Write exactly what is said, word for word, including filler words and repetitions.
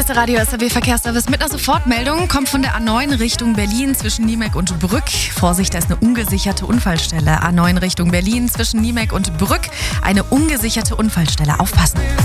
erste Radio S R W Verkehrsservice mit einer Sofortmeldung. Kommt von der A neun Richtung Berlin zwischen Niemek und Brück. Vorsicht, da ist eine ungesicherte Unfallstelle. A neun Richtung Berlin zwischen Niemek und Brück. Eine ungesicherte Unfallstelle. Aufpassen.